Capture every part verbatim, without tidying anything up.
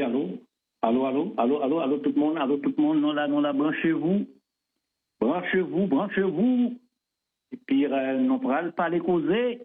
allô? Allô, allô, allô, allô, allô, tout le monde, allô, tout le monde, non, là, non, là, branchez-vous. Branchez-vous, branchez-vous. Et puis, euh, nous pourrons parler causer.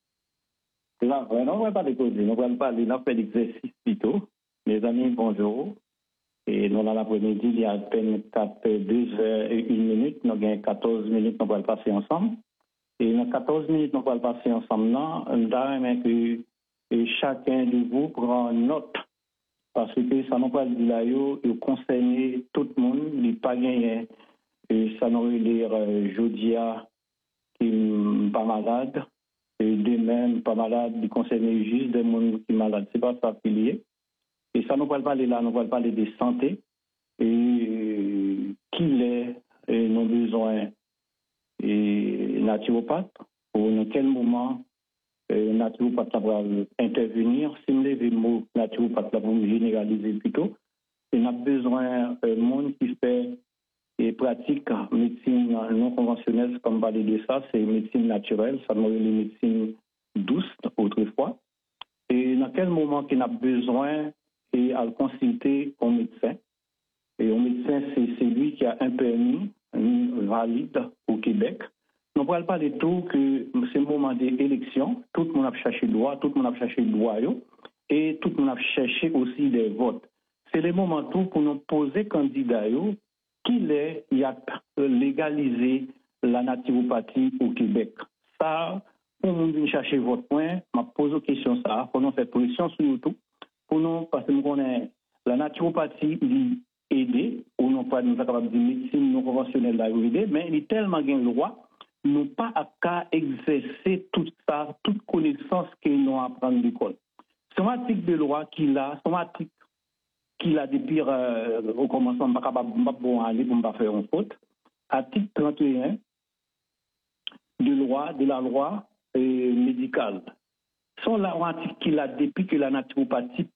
Là, non, on ne va pas les causer, nous pourrons parler, nous faire l'exercice plutôt. Mes amis, bonjour. Et nous, dans l'après-midi, il y a à peine deux heures et une minute, nous avons quatorze minutes, nous pourrons passer ensemble. Et dans quatorze minutes, nous pourrons passer ensemble, là, nous avons que chacun de vous prend note. Parce que ça n'a pas dit là, il concerne tout le monde, il n'est pas gagné. Et ça n'a lire euh, Jodia qui n'est pas malade, et demain pas malade, il concerne juste des gens qui sont malades. Ce n'est pas ça qui est. Et ça ne va pas parler là, nous va parler de santé, et euh, qui est, et nos besoins, et naturopathe, ou dans quel moment euh, naturopathe va intervenir. Si nous levons le mot naturopathe là, pour nous généraliser plutôt, on a besoin d'un monde qui fait et pratique médecine non conventionnelle, comme parler de ça, c'est médecine naturelle, ça nous les médecine douce autrefois. Et dans quel moment qu'on a besoin et à le consulter au médecin. Et au médecin, c'est celui qui a un permis valide au Québec. Nous ne parlons pas de tout que c'est le moment des élections, tout le monde a cherché le droit, tout le monde a cherché le droit, et tout le monde a cherché aussi des votes. C'est le moment tout pour nous poser candidat qu'il est, il a légalisé la naturopathie au Québec. Ça, pour nous venir chercher votre point, je pose une question ça, pour nous faire pression sur nous tout, pour nous, parce que nous connaissons la naturopathie, il aider, ou non pas nous capables de médecine non conventionnelle d'aider, mais il est tellement gain le droit, nous pas à exercer tout ça, toute connaissance qu'ils nous apprendre à l'école. Son article de loi qu'il a, son article qu'il a depuis euh, au commencement, pas capable bon aller pour ne pas faire une faute. Article trente et un de loi de la loi euh, médicale. Son article qu'il a depuis que la naturopathie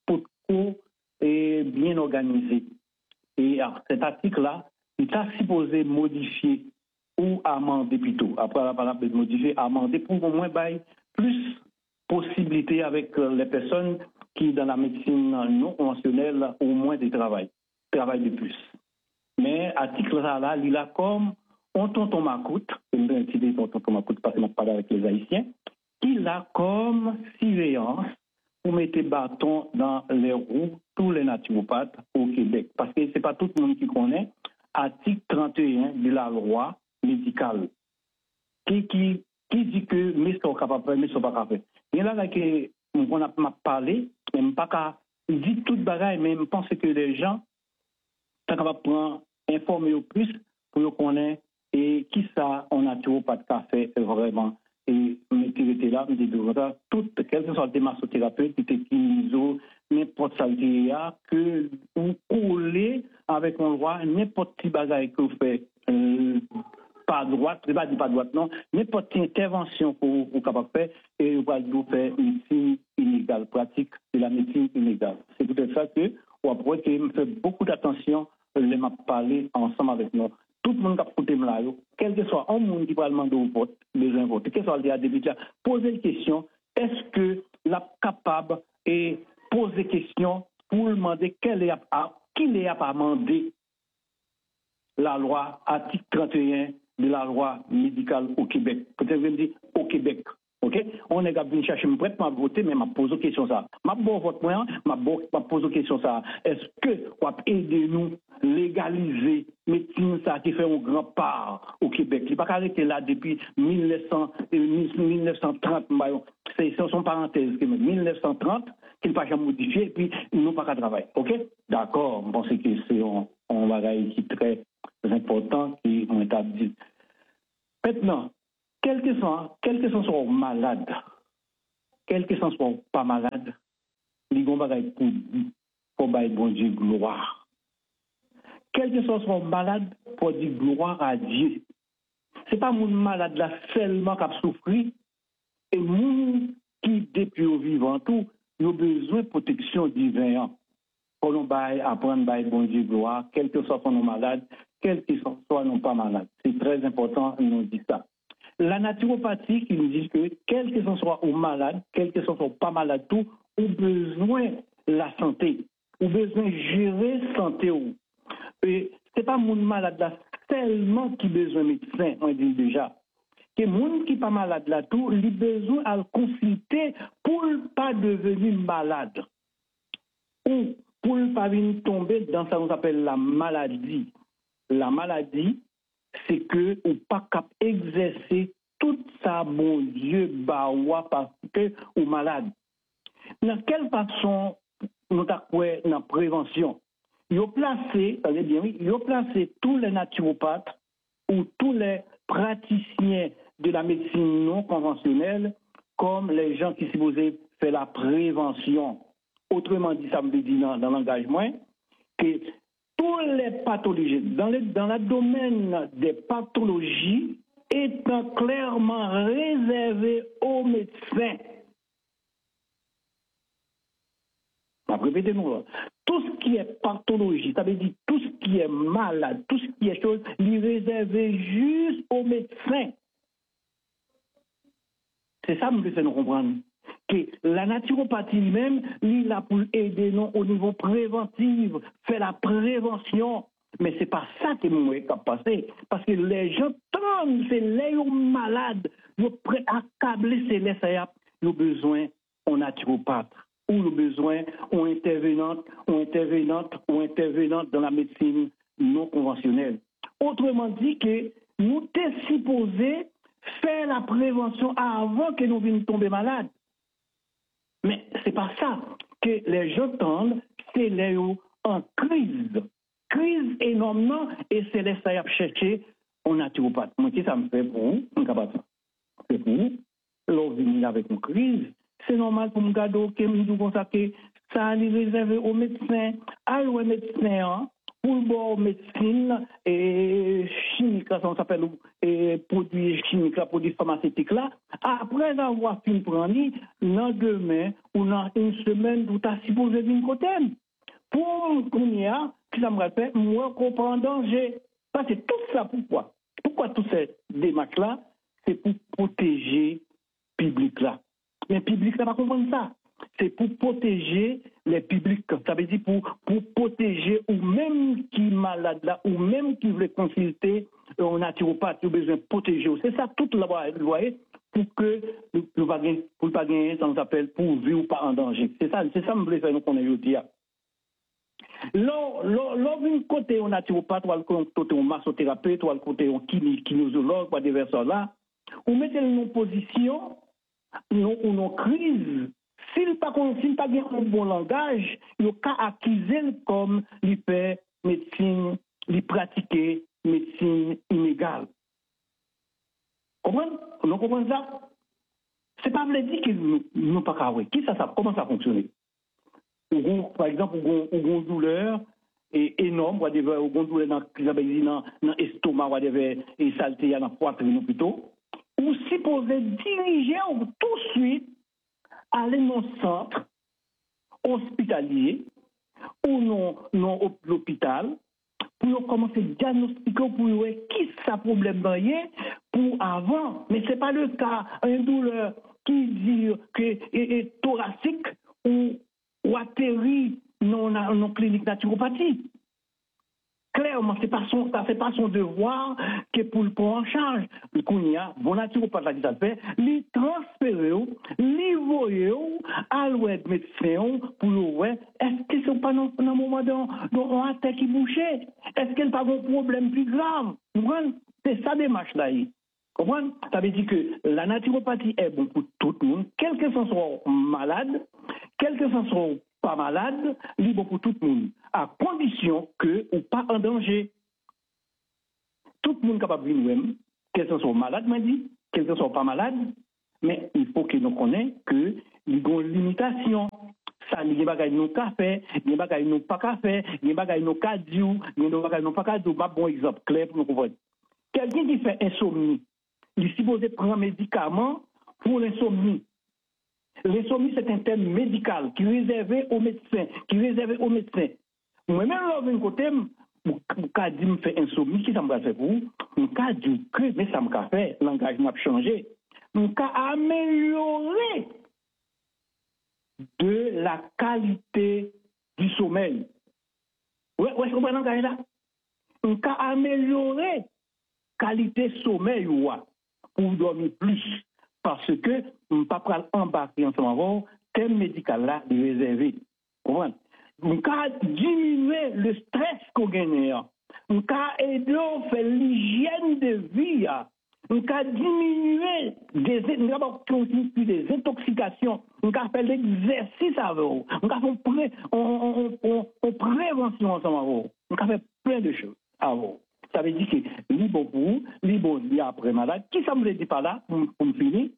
est bien organisée. Et alors, cet article-là, il est supposé modifier ou amender plutôt. Après la parole de modifier, amender pour au moins bailler plus possibilité avec les personnes qui, dans la médecine non conventionnelle, au moins des travail, travail de plus. Mais article là, il a comme on tonton Macoute, je vais utiliser tonton Macoute parce que je parle avec les Haïtiens, il a comme surveillance pour mettre bâton dans les roues tous les naturopathes au Québec. Parce que ce n'est pas tout le monde qui connaît article trente et un de la loi médicale qui, qui, qui dit que mais sont capables de faire, mais sont pas capables de faire. Et là, là que on a parlé, même pas qu'à dire toute bagaille, mais je pense que les gens sont capables de prendre, informer au plus pour connaître et qui ça, on a toujours pas de café vraiment. Et mettez là, me dit tout, quel que soit le massothérapeute, qui était kinéso, n'importe ça que vous collez avec un roi, n'importe qui bagaille que vous faites, euh, pas droite, je ne vais pas dire pas droite, non, n'importe quelle intervention que vous êtes capable de faire, et vous allez vous faire une médecine illégale, pratique de la médecine illégale. C'est peut-être ça que, ou après, que me fait beaucoup d'attention, je vais parler ensemble avec nous. Tout le monde qui a écouté là, quel que soit un monde qui va demander au vote, les gens votent, quel que soit le débat, poser une question, est-ce que la capable et poser question pour demander quel est à, qui est à demander la loi, article trente et un de la loi médicale au Québec. Peut-être que je me dis au Québec. OK? On est venu chercher, je prête à voter, mais je pose une question ça. Je pose votre point, je pose une question ça. Est-ce que vous aidez nous légaliser médecine ça qui fait un grand part au Québec? Il n'est pas arrêté là depuis mille neuf cents, mille neuf cent trente, c'est son parenthèse, mille neuf cent trente, qu'il n'a pas jamais modifié, et puis nous n'avons pas qu'à travailler. OK? D'accord, je pense que c'est un, un bagage qui est très important, qui ont établi. Maintenant, quel que soit, quel que soit malade, quel que soit pas malade, les gens vont pour pour bailler bon Dieu gloire. Quel que soit malade, pour dire gloire à Dieu. C'est pas mon malade là seulement qui a souffert, et mon qui depuis au vivant tout, ils ont besoin de protection divine. Pour nous bailler, apprendre bailler bon Dieu gloire, quel que soit nos malades, quel que soit non pas malade. C'est très important, de nous dire ça. La naturopathie qui nous dit que, quel que soit aux malades, quel que soit pas malade, tout, ont besoin de la santé. ou besoin de gérer santé ou. Et c'est pas mon malade là seulement qui besoin de médecin, on dit déjà. Que moun qui pas malade là tout, il besoin à le consulter pour ne pas devenir malade. Ou pour ne pas venir tomber dans ça qu'on appelle la maladie. La maladie, c'est que ou pas cap exercer tout ça, bon Dieu, baoua parce que ou malade. Dans quelle façon nous avons dans prévention? Ils ont placé, ça veut dire, ils ont placé tous les naturopathes ou tous les praticiens de la médecine non conventionnelle comme les gens qui supposés faire la prévention. Autrement dit, ça me dit dans, dans l'engagement que tous les pathologies, dans le, dans le domaine des pathologies, étant clairement réservés aux médecins. Répétez-nous. Tout ce qui est pathologie, ça veut dire tout ce qui est malade, tout ce qui est chose, il est réservé juste aux médecins. C'est ça que nous devons comprendre. Que la naturopathie même, il est là pour aider nous au niveau préventif, faire la prévention. Mais ce n'est pas ça qui est passé. Parce que les gens tombent, c'est les malades, ils sont prêts à câbler ces laissés, ils ont besoin de naturopathe. Ou le besoin ou intervenante, ou intervenante, ou intervenante dans la médecine non conventionnelle. Autrement dit que nous sommes supposés faire la prévention avant que nous venions tomber malades. Mais ce n'est pas ça que les gens tendent, c'est les en crise. Crise énormément et c'est les ça chercher en naturopathe. Moi, qui ça me fait pour vous? C'est pour vous. L'on vient avec une crise. C'est normal pour me garder que nous comme ça que ça est réservé aux médecins, à aux médecins, pour le bon médecine et chimique, ça s'appelle et produits chimiques, produits pharmaceutiques là. Après avoir fini prendre, dans demain ou dans une semaine, vous avez supposé venir côté. Pour qu'on y a, qui ça me rappelle, moi qu'on prend en danger. Parce que tout ça, pourquoi? Pourquoi toutes ces démarches là? C'est pour protéger le public là. Mais le public n'a pas compris ça. C'est pour protéger les publics. Ça veut dire pour, pour protéger ou même qui est malade là, ou même qui veut consulter un naturopathe, il a besoin de protéger. C'est ça toute la loi pour que le pas pas gagner, ça nous appelle pour vivre ou pas en danger. C'est ça, c'est ça que je voulais faire nous connaître aujourd'hui. L'on vient côté un naturopathe, ou côté un massothérapeute, ou côté un kinésiologue, ou des versions là, ou mettez une position ou une crise. S'il pas s'il pas bien un bon langage, il a qu'à accuser comme il fait médecine, il pratiquer médecine illégale. Comprenez? Vous comprenez ça? C'est pas vrai dire que nous n'avons pas qu'à voir. Qui ça, ça comment ça fonctionne? Ou par exemple, ou une douleur et énorme, ou une douleur dans dans l'estomac, ou une saleté dans la poitrine plutôt, ou supposé diriger tout de suite aller dans le centre hospitalier ou dans l'hôpital pour commencer à diagnostiquer pour voir qui ça problème pour avant. Mais ce n'est pas le cas. Une douleur qui dit que est thoracique ou, ou atterrit dans une clinique naturopathie. Clairement, c'est pas son, ça fait pas son devoir que pour le prendre en charge. Le Kounia, bon naturopathe là qui ça fait, lui transférer, lui voyer à l'ouest médecin pour le ouais, est-ce que c'est pas dans un moment dans dans un tête qui bouchait? Est-ce qu'elle pas un problème plus grave? Vous comprenez? C'est ça démarche là. Vous comprenez? Ça veut dire que la naturopathie est bon pour tout le monde, quel que soit malade, quel que soit pas malade, libre pour tout le monde, à condition que ou pas en danger. Tout le monde est capable de vivre, quel que soit malade, m'a dit, quel que soit pas malade, mais il faut que nous connaissions que il y a une limitation. Ça, il y a des bagages nous pas faire, il y a des bagages nous pas faire, il y a des bagages nous pas dire, il y a des bagages nous pas dire. Bon exemple clair pour nous comprendre. Quelqu'un qui fait insomnie, il est supposé prendre un médicament pour l'insomnie. L'insomnie, c'est un terme médical qui est réservé aux médecins, qui est réservé aux médecins. Moi-même, là, d'un côté, je me dis, je fais insomnie, qui ça me fait pour vous? Je me dis que, mais ça me fait, l'engagement a changé. Je me améliorer de la qualité du sommeil. Ouais, ouais, vous comprenez là? On peut améliorer la qualité sommeil pour dormir plus. Parce que on ne peut pas embarquer en ce moment, thème médical là, de réserver. Vous comprenez? On peut diminuer le stress qu'on gagne. On peut aider à faire l'hygiène de vie. On peut diminuer des, des intoxications. On peut faire l'exercice avec vous. On peut faire prévention en ce moment. On peut faire plein de choses avec vous. Ça veut dire que les bon pour vous, les bon après malade. Qui ça me le dit pas là, pour, pour me finir?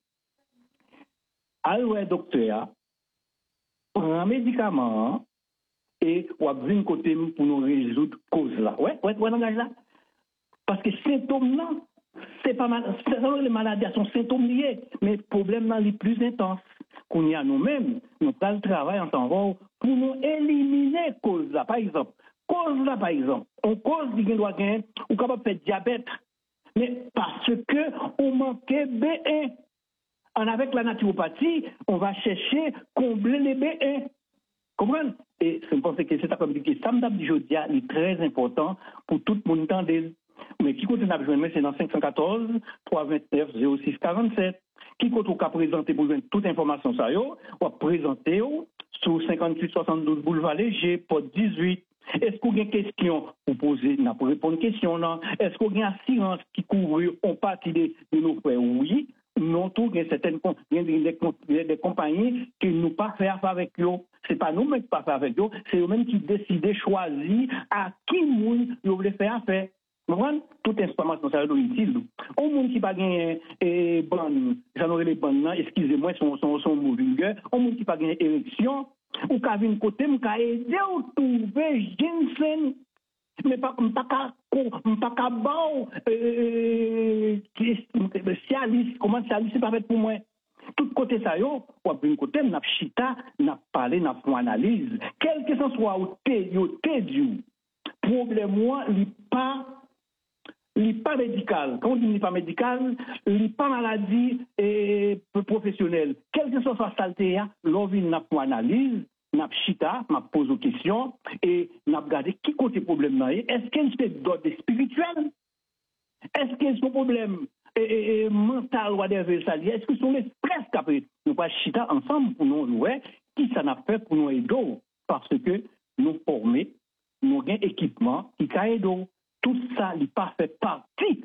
Allez, docteur, prends un médicament et on va venir côté pour nous résoudre la cause là. Ouais, ouais, ouais, langage là. Parce que symptômes là, c'est pas mal. Les maladies sont symptômes liés, mais le problème là est plus intense. Qu'on y a nous-mêmes, nous avons le travail en temps pour nous éliminer la cause là. Par exemple, cause là, par exemple, on cause qui doit gagner, ou capable de faire diabète, mais parce que on manquait B un. En avec la naturopathie, on va chercher combler les B un. Comprenez? Et je pense que c'est ça comme dit que Samdab Jodia est très important pour tout le monde entendre. Mais qui continue à joindre, c'est dans cinq cent quatorze, trois cent vingt-neuf, zéro six quarante-sept. Qui continue à présenter pour joindre toute information, ça y est, on va présenter sur cinquante-huit soixante-douze boulevard Léger, pod dix-huit. Est-ce qu'on a une question pour poser, pour répondre à une question? Est-ce qu'on a une assurance qui couvre en partie de, de nos frères? Oui. Non, tout, il y a certaines des, des, des compagnies qui ne nous pas faire affaire avec eux. Ce n'est pas nous qui ne pas faire avec eux, c'est eux-mêmes qui décident, choisir à qui nous voulons faire affaire. Vous comprenez? Toute information, ça va être utile. Au monde qui n'a pas gagné bonne, j'en aurais les bonnes, excusez-moi, son, son, son mauvais, au monde qui n'a pas gagné élection, ou qui a vu une côté, ou qui a aidé à trouver Jensen. Mais pas pas pas bon cialis comment cialis c'est pas fait pour moi tout côté ça yo ou bien côté n'a chita n'a parlé n'a fait analyse quel que ce soit au té yo té du problème moi li pas li pas médical quand on dit pas médical li pas maladie et professionnelle quel que soit saleté l'on vient n'a fait analyse n'a chita, m'a posé une question et n'a regardé qui côté problème là. Est-ce qu'il y a d'ordre spirituel? Est-ce qu'il y a un problème et, et, mental ou whatever ça? Est-ce que sont les stress qu'après nous pas chita ensemble pour nous jouer qui ça n'a fait pour nous aider parce que nous former, nous avons équipement qui a aidé. Tout ça n'est pas fait partie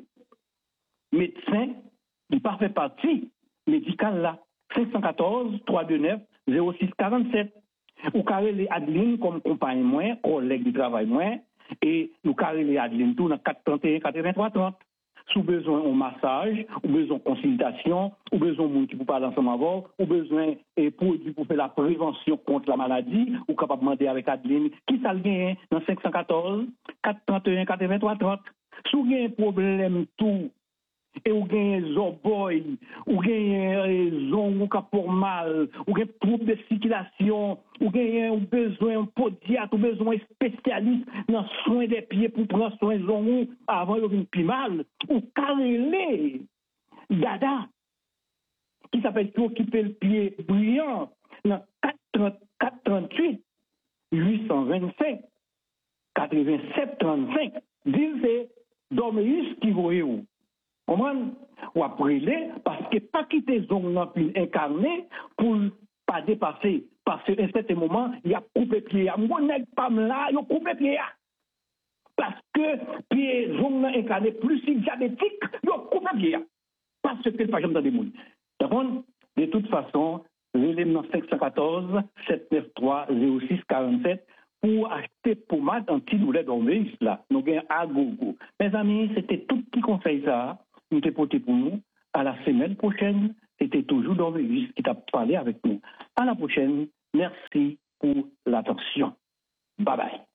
médecin, n'est pas fait partie médical là. cinq cent quatorze, trois cent vingt-neuf, zéro six quarante-sept. Ou carré les Adeline comme compagne moins, collègue de travail moins, et nous carré les Adeline tout dans quatre trente et un quatre-vingt-trois trente. Sous besoin de massage, ou besoin de consultation, ou besoin de monde qui peut parler ensemble avant, ou besoin de produits pour faire la prévention contre la maladie, ou capable de demander avec Adeline, qui ça le gagne dans cinq cent quatorze, quatre trente et un quatre-vingt-trois trente. Sous il y a un problème tout, et ou gagne zoboy, ou gagne zon ou pour mal, ou gagne trouble de circulation, ou gagne besoin de podiatre, ou besoin de spécialiste dans soin des pieds pour prendre soin de zon avant de venir plus mal, ou carrelé, dada, qui s'appelle qui occuper le pied brillant, dans quatre trente-huit, huit cent vingt-cinq, quatre-vingt-sept trente-cinq, disait Doméus qui voyait où. Comment? Ou après, parce que pas quitter zone incarnée pour pas dépasser. Parce qu'à un certain moment, il y a coupé pied. Moi, je pas là, il a coupé pied. Parce que pied zone incarnée plus diabétique, il a coupé pied. Parce que pas jamais dans des mouilles. D'accord? De toute façon, l'élément cinq cent quatorze, sept cent quatre-vingt-trois, zéro six quarante-sept pour acheter pommade anti-douleur d'Orméis là. Nous avons à gogo. Mes amis, c'était tout petit conseil ça. Nous t'ai porté pour nous. À la semaine prochaine, c'était toujours Dorméis qui t'a parlé avec nous. À la prochaine. Merci pour l'attention. Bye bye.